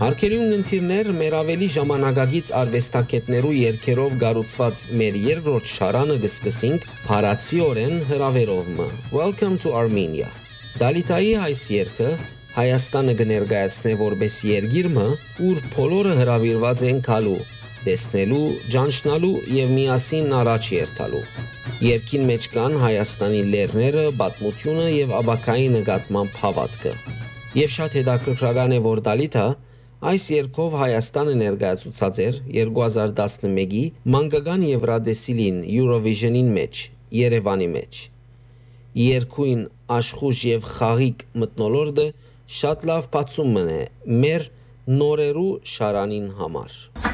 Հարգելի ընկերներ, մեր ավելի ժամանակագից արվեստագետներու երգերով գառուցված մեր երկրորդ շարանը կսկսենք փարացիորեն հրավերովը։ Welcome to Armenia։ Դալիտայի այս երգը Հայաստանը կներկայացնե որպես երգիրը, ուր բոլորը հրավիրված են գալու, տեսնելու, ճանչնալու եւ միասին առաջ երթալու։ Երգին մեջ կան Հայաստանի լեռները, պատմությունը եւ աբակայի նկատմամբ հավատքը։ Եվ շատ հետաքրքրական է, որ Դալիթը այս երգով Հայաստանը ներկայացուցած էր 2011-ի մանկական Եվրադեսիլին Eurovision-ին մեջ, Երևանի մեջ։ Երգույն աշխուժ եւ խաղիկ մթնոլորտը շատ լավ բացում է մեր նորերու շարանին համար։